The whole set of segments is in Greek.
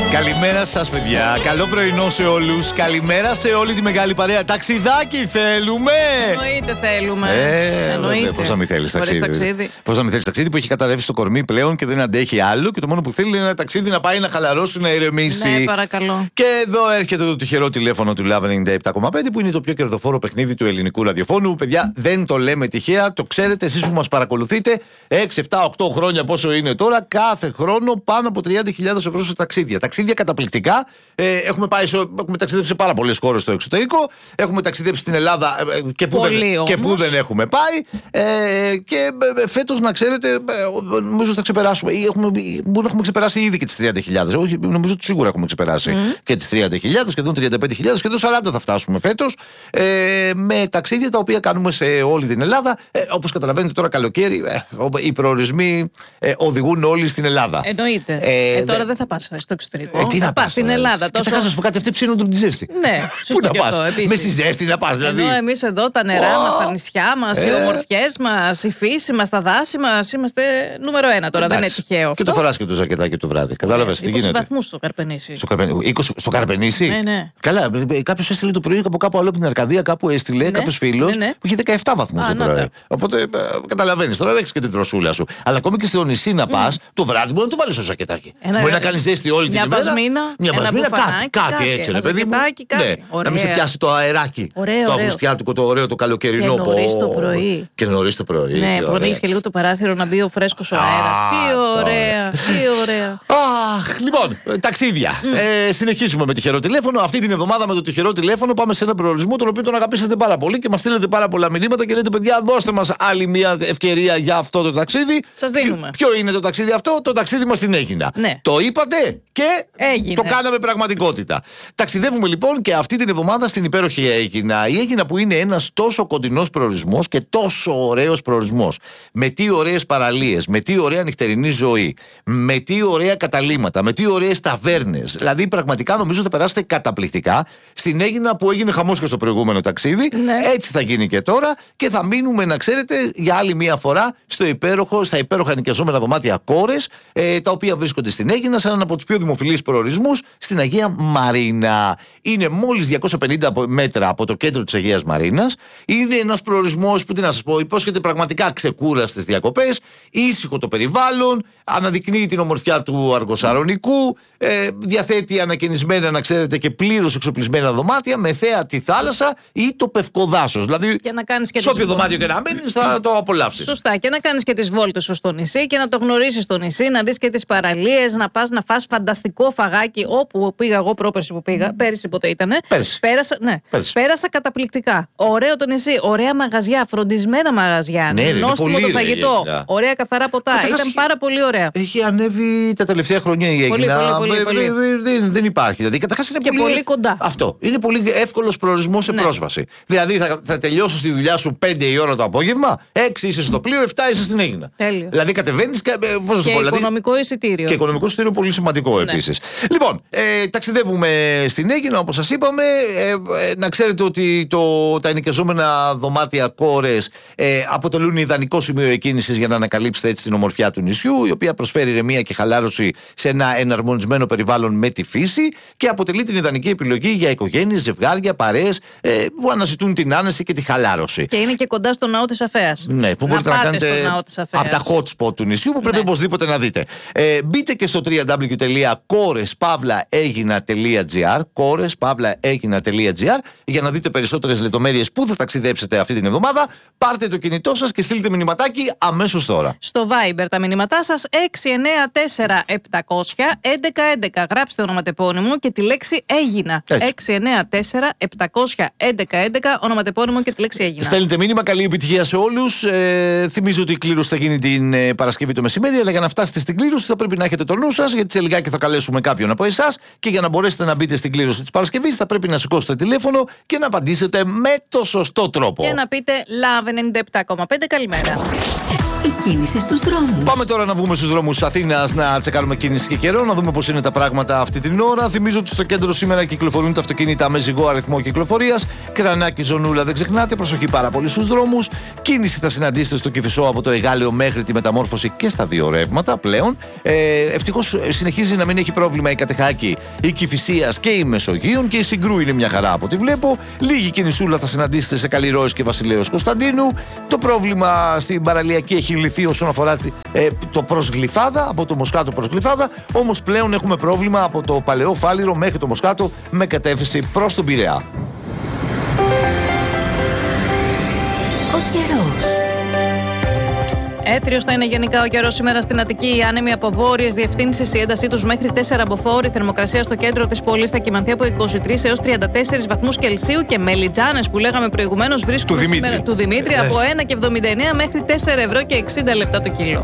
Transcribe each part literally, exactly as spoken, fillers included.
Καλημέρα σας, παιδιά. Καλό πρωινό σε όλους. Καλημέρα σε όλη τη μεγάλη παρέα. Ταξιδάκι θέλουμε. Εννοείται θέλουμε. Ε, Εννοείται. Πώς να μην θέλεις ταξίδι. ταξίδι. Πώς να μην θέλεις ταξίδι που έχει καταρρεύσει στο κορμί πλέον και δεν αντέχει άλλο. Και το μόνο που θέλει είναι ένα ταξίδι να πάει να χαλαρώσει, να ηρεμήσει. Ναι, παρακαλώ. Και εδώ έρχεται το τυχερό τηλέφωνο του Love ενενήντα επτά κόμμα πέντε που είναι το πιο κερδοφόρο παιχνίδι του ελληνικού ραδιοφώνου. Παιδιά, δεν το λέμε τυχαία. Το ξέρετε εσείς που μας παρακολουθείτε. έξι, επτά, οκτώ χρόνια πόσο είναι τώρα. Κάθε χρόνο πάνω από τριάντα χιλιάδες ευρώ σε ταξίδια. Ταξίδια καταπληκτικά. Ε, έχουμε, πάει σε, έχουμε ταξιδέψει σε πάρα πολλές χώρες στο εξωτερικό. Έχουμε ταξιδέψει στην Ελλάδα ε, και, που δεν, και που δεν έχουμε πάει. Ε, και ε, φέτος, να ξέρετε, ε, νομίζω θα ξεπεράσουμε. Έχουμε, μπορεί να έχουμε ξεπεράσει ήδη και τις τριάντα χιλιάδες. Όχι, νομίζω ότι σίγουρα έχουμε ξεπεράσει mm. και τις τριάντα χιλιάδες, σχεδόν τριάντα πέντε χιλιάδες, σχεδόν σαράντα θα φτάσουμε φέτος. Ε, με ταξίδια τα οποία κάνουμε σε όλη την Ελλάδα. Ε, όπως καταλαβαίνετε, τώρα καλοκαίρι, ε, οι προορισμοί ε, οδηγούν όλοι στην Ελλάδα. Εννοείται. Ε, ε, τώρα δε... δεν θα πας στο εξωτερικό. Ε, τι να πας στην Ελλάδα. Τόσο... Θα σας πω κάτι, αυτοί ψήνονται από τη ζέστη. Ναι, πού να πας, με στη ζέστη να πας δηλαδή. Ενώ εμείς εδώ τα νερά oh. μας, τα νησιά μας, ε. οι ομορφιές μας, η φύση μας, τα δάση μας, είμαστε νούμερο ένα τώρα. Εντάξει. Δεν είναι τυχαίο. Και το φοράς και το ζακετάκι το βράδυ. Κατάλαβες τι γίνεται. Βαθμούς στο Καρπενήσι. Στο, Καρπεν... είκοσι στο Καρπενήσι. Ναι, ναι. Καλά, κάποιος έστειλε το πρωί από κάπου άλλο από την Αρκαδία, κάπου έστειλε ναι, κάποιος φίλος ναι, ναι. που είχε δεκαεπτά βαθμούς το πρωί. Οπότε καταλαβαίνεις τώρα, έχεις και την δροσούλα σου. Αλλά ακόμη και στο νησί να πας, το βράδυ μπορεί να το βάλεις στο ζακετάκι. Μπορεί να κάνει ζέστη όλη την ημέρα. Μια μπασμίνα, κάτι, κάτι έτσι, ρε παιδί μου. Να μην σε πιάσει το αεράκι. Το αυγουστιάτικο, το ωραίο, το καλοκαιρινό. Και νωρίς το πρωί. Και νωρίς το πρωί. Ναι, που ανοίγεις και λίγο το παράθυρο να μπει ο φρέσκος ο αέρας. Τι ωραία, τι ωραία. Αχ, λοιπόν, ταξίδια. Συνεχίζουμε με τυχερό τηλέφωνο. Αυτή την εβδομάδα με το τυχερό τηλέφωνο πάμε σε ένα προορισμό τον οποίο τον αγαπήσατε πάρα πολύ και μας στείλετε πάρα πολλά μηνύματα και λέτε, παιδιά, δώστε μας άλλη μια ευκαιρία για αυτό το ταξίδι. Σας δίνουμε. Ποιο είναι το ταξίδι αυτό? Το ταξίδι μας στην Αίγινα. Ναι. Το είπατε και έγινε. Το κάναμε πραγματικότητα. Ταξιδεύουμε λοιπόν και αυτή την εβδομάδα στην υπέροχη Αίγινα. Η Αίγινα που είναι ένας τόσο κοντινός προορισμός και τόσο ωραίος προορισμός. Με τι ωραίες παραλίες, με τι ωραία νυχτερινή ζωή, με τι ωραία καταλύματα, με τι ωραίες ταβέρνες. Δηλαδή πραγματικά νομίζω θα περάσετε καταπληκτικά στην Αίγινα που έγινε χαμός και στο προηγούμενο ταξίδι. Ναι. Έτσι θα γίνει και τώρα και θα μείνουμε, να ξέρετε, για άλλη μία φορά στο υπέροχο, στα υπέροχα νοικιαζόμενα δωμάτια Κόρες, ε, τα οποία βρίσκονται στην Αίγινα, σε έναν από τους πιο δημοφιλείς προορισμούς, στην Αγία Μαρίνα. Είναι μόλις διακόσια πενήντα μέτρα από το κέντρο της Αγίας Μαρίνας. Είναι ένας προορισμός που, τι να σας πω, υπόσχεται πραγματικά ξεκούραστες διακοπές, ήσυχο το περιβάλλον, αναδεικνύει την ομορφιά του Αργοσαρονικού, ε, διαθέτει ανακαινισμένα, να ξέρετε, και πλήρως εξοπλισμένα δωμάτια με θέα τη θάλασσα ή το πευκοδάσος. Δηλαδή, σε όποιο δωμάτιο και να μείνεις θα το απολαύσεις. Σωστά. Και να κάνεις και τις βόλτες σου στο νησί και να το γνωρίσεις στο νησί, να δεις και τις παραλίες, να πας να φας φανταστικό φαγάκι όπου πήγα εγώ πρόπερση που πήγα. Πέρυσι ποτέ ήτανε. Πέρυσι. Πέρασα, ναι. Πέρυσι. Πέρασα καταπληκτικά. Ωραίο το νησί, ωραία μαγαζιά, φροντισμένα μαγαζιά. Ναι, νόστιμο το φαγητό. Ρε, ωραία καθαρά ποτά. Ήταν έχει, πάρα πολύ ωραία. Έχει ανέβει τα τελευταία χρόνια η Αίγινα. Πολύ, πολύ, πολύ, πολύ. Δεν, δεν υπάρχει. Δηλαδή, καταρχάς είναι και πολύ, πολύ κοντά. Αυτό. Είναι πολύ εύκολος προορισμός σε ναι. πρόσβαση. Δηλαδή θα, θα τελειώσεις τη δουλειά σου πέντε η ώρα το απόγευμα, έξι είσαι στο πλοίο, επτά είσαι στην Αίγινα. Τέλειο. Δηλαδή κατεβαίνεις. Και, πώς και πω, οικονομικό δηλαδή, εισιτήριο. Και οικονομικό εισιτήριο πολύ σημαντικό ναι. επίσης. Λοιπόν, ε, ταξιδεύουμε στην Αίγινα, όπως σας είπαμε. Ε, ε, να ξέρετε ότι το, τα ενοικιαζόμενα δωμάτια Κόρες ε, αποτελούν ιδανικό σημείο εκκίνησης για να ανακαλύψετε έτσι την ομορφιά του νησιού, η οποία προσφέρει ηρεμία και χαλάρωση σε ένα εναρμονισμένο περιβάλλον με τη φύση και αποτελεί την ιδανική επιλογή για οικογένειες, ζευγάρια, παρέες ε, που αναζητούν την άνεση και τη χαλάρωση. Και είναι και κοντά στο ναό της Αφέας. Ναι, που να μπορείτε να κάνετε από τα hot spot του νησιού που πρέπει ναι. οπωσδήποτε να δείτε. Ε, μπείτε και στο double-u double-u double-u τελεία κόρες παύλα αίγινα τελεία τζι άρ κόρες παύλα αίγινα τελεία τζι άρ για να δείτε περισσότερες λεπτομέρειες που θα ταξιδέψετε αυτή την εβδομάδα. Πάρτε το κινητό σας και στείλτε μηνυματάκι αμέσως τώρα. Στο Viber τα μηνύματά σας έξι εννιά τέσσερα επτακόσια έντεκα έντεκα. Γράψτε ονοματεπώνυμο και τη λέξη Αίγινα. έξι εννιά τέσσερα επτακόσια έντεκα έντεκα. Ονοματεπώνυμο και τη λέξη Αίγινα. Στέλνετε μήνυμα, καλή επιτυχία σε όλους. Ε, θυμίζω ότι η κλήρωση θα γίνει την ε, Παρασκευή το μεσημέρι, αλλά για να φτάσετε στην κλήρωση θα πρέπει να έχετε το νου σας, γιατί σε λιγάκι θα καλέσουμε κάποιον από εσάς και για να μπορέσετε να μπείτε στην κλήρωση της Παρασκευής θα πρέπει να σηκώσετε τηλέφωνο και να απαντήσετε με το σωστό τρόπο. Και να πείτε Love ενενήντα επτά κόμμα πέντε, καλημέρα. Η κίνηση στους δρόμους. Πάμε τώρα να βγούμε στους δρόμους Αθήνας να τσεκάρουμε κίνηση και καιρό, να δούμε πώς είναι τα πράγματα αυτή την ώρα. Θυμίζω ότι στο κέντρο σήμερα κυκλοφορούν τα αυτοκίνητα με ζυγό αριθμό κυκλοφορίας. Κρανάκι, ζωνούλα, δεν ξεχνάτε. Προσοχή πάρα πολύ στους δρόμους. Κίνηση θα συναντήσετε στο Κηφισό από το Εγάλεο μέχρι τη Μεταμόρφωση και στα δύο ρεύματα πλέον. Ε, ευτυχώς συνεχίζει να μην έχει πρόβλημα η Κατεχάκη, η Κηφισίας και η Μεσογείων, και η Συγκρού είναι μια χαρά από ό,τι βλέπω. Λίγη κινησούλα θα συναντήσετε σε Καλλιρόης και Βασιλέως Κωνσταντίνου. Το πρόβλημα στην παραλιακή έχει λυθεί όσον αφορά ε, το προς Γλυφάδα, από το Μοσκάτο προς Γλυφάδα. Όμως πλέον έχουμε πρόβλημα από το Παλαιό Φάληρο μέχρι το Μοσκάτο με κατεύθυνση προς τον Πειραιά. Ο καιρός. Έθριος θα είναι γενικά ο καιρός σήμερα στην Αττική. Οι άνεμοι από βόρειες διευθύνσεις, η έντασή τους μέχρι τέσσερα μποφόρ. Η θερμοκρασία στο κέντρο της πόλης θα κυμανθεί από είκοσι τρεις έως τριάντα τέσσερις βαθμούς Κελσίου, και μελιτζάνες που λέγαμε προηγουμένως βρίσκουν του σήμερα Δημήτρη, του Δημήτρη yes. από ένα και εβδομήντα εννέα μέχρι τέσσερα ευρώ και εξήντα λεπτά το κιλό.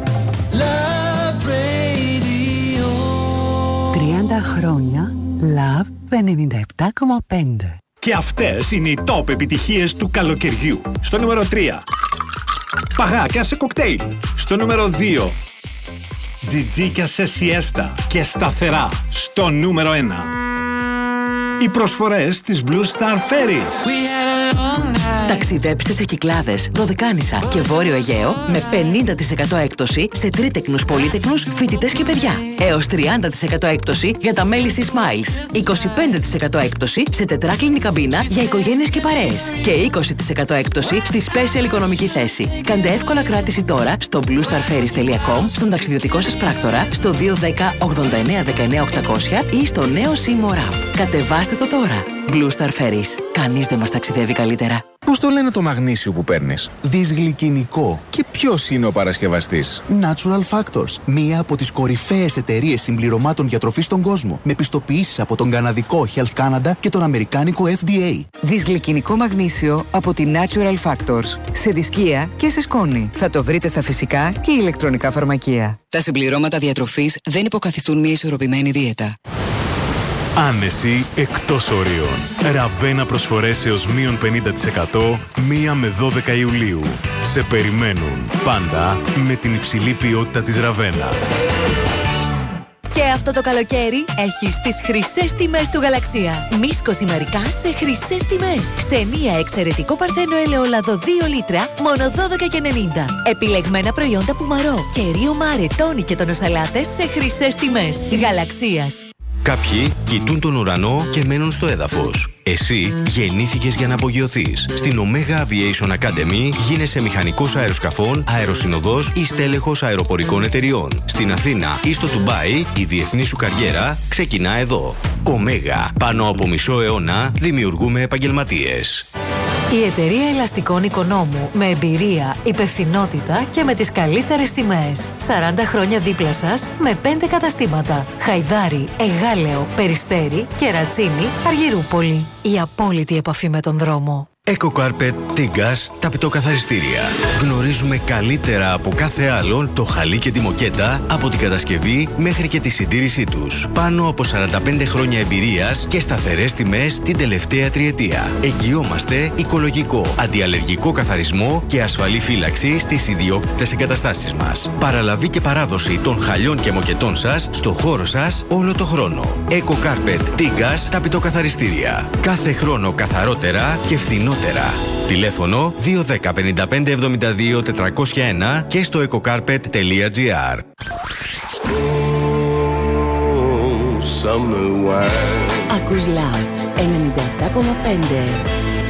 τριάντα χρόνια Love ενενήντα επτά κόμμα πέντε. Και αυτές είναι οι top επιτυχίες του καλοκαιριού. Στο νούμερο τρία. Παγάκια σε κοκτέιλ. Στο νούμερο δύο. Τζιτζίκια σε σιέστα και σταθερά. Στο νούμερο ένα. Οι προσφορές της Blue Star Ferries. Ταξιδέψτε σε Κυκλάδες, Δωδεκάνησα και Βόρειο Αιγαίο με πενήντα τοις εκατό έκπτωση σε τρίτεκνους, πολύτεκνους, φοιτητές και παιδιά. Έως τριάντα τοις εκατό έκπτωση για τα μέλη της Smiles. είκοσι πέντε τοις εκατό έκπτωση σε τετράκλινη καμπίνα για οικογένειες και παρέες. Και είκοσι τοις εκατό έκπτωση στη Special οικονομική θέση. Κάντε εύκολα κράτηση τώρα στο blue star ferries τελεία com, στον ταξιδιωτικό σας πράκτορα, στο δύο δέκα ογδόντα εννέα δεκαεννέα οκτακόσια ή στο νέο Seymour App. Κατεβάστε το τώρα. Blue Star Ferries. Κανείς δεν μας ταξιδεύει καλύτερα. Πώς το λένε το μαγνήσιο που παίρνεις? Δυσγλυκινικό. Και ποιος είναι ο παρασκευαστής? Natural Factors. Μία από τις κορυφαίες εταιρείες συμπληρωμάτων διατροφής στον κόσμο. Με πιστοποιήσεις από τον καναδικό Health Canada και τον αμερικάνικο F D A. Δυσγλυκινικό μαγνήσιο από τη Natural Factors. Σε δισκία και σε σκόνη. Θα το βρείτε στα φυσικά και ηλεκτρονικά φαρμακεία. Τα συμπληρώματα διατροφής δεν υποκαθιστούν μια ισορροπημένη δίαιτα. Άνεση εκτός ορίων. Ραβένα προσφορές έως μείον πενήντα τοις εκατό μία με δώδεκα Ιουλίου. Σε περιμένουν πάντα με την υψηλή ποιότητα της Ραβένα. Και αυτό το καλοκαίρι έχεις τις χρυσές τιμές του Γαλαξία. Μίσκο ημερικά σε χρυσές τιμές. Ξενία εξαιρετικό παρθένο ελαιόλαδο δύο λίτρα, μόνο δώδεκα και ενενήντα. Επιλεγμένα προϊόντα Πουμαρό, κερίο Μάρε, τόνι και τονοσαλάτες σε χρυσές τιμές. Γαλαξίας. Κάποιοι κοιτούν τον ουρανό και μένουν στο έδαφος. Εσύ γεννήθηκες για να απογειωθείς. Στην Omega Aviation Academy γίνεσαι μηχανικός αεροσκαφών, αεροσυνοδός ή στέλεχος αεροπορικών εταιριών. Στην Αθήνα ή στο Ντουμπάι η διεθνή σου καριέρα ξεκινά εδώ. Omega. Πάνω από μισό αιώνα δημιουργούμε επαγγελματίες. Η εταιρεία ελαστικών Οικονόμου, με εμπειρία, υπευθυνότητα και με τις καλύτερες τιμές. σαράντα χρόνια δίπλα σας με πέντε καταστήματα. Χαϊδάρι, Εγάλεο, Περιστέρι, Κερατσίνη, Αργυρούπολη. Η απόλυτη επαφή με τον δρόμο. EcoCarpet Tigas, τα πιτοκαθαριστήρια. Γνωρίζουμε καλύτερα από κάθε άλλον το χαλί και τη μοκέτα, από την κατασκευή μέχρι και τη συντήρησή τους. Πάνω από σαράντα πέντε χρόνια εμπειρίας και σταθερές τιμές την τελευταία τριετία. Εγγυόμαστε οικολογικό, αντιαλλεργικό καθαρισμό και ασφαλή φύλαξη στις ιδιόκτητες εγκαταστάσεις μας. Παραλαβή και παράδοση των χαλιών και μοκετών σας στο χώρο σας όλο το χρόνο. EcoCarpet Tigas, τα πιτοκαθαριστήρια. Κάθε χρόνο καθαρότερα και φθηνότερα. Τηλέφωνο δύο δέκα πενήντα πέντε εβδομήντα δύο τετρακόσια ένα και στο ecocarpet τελεία gr. Ακούς Love ενενήντα επτά κόμμα πέντε.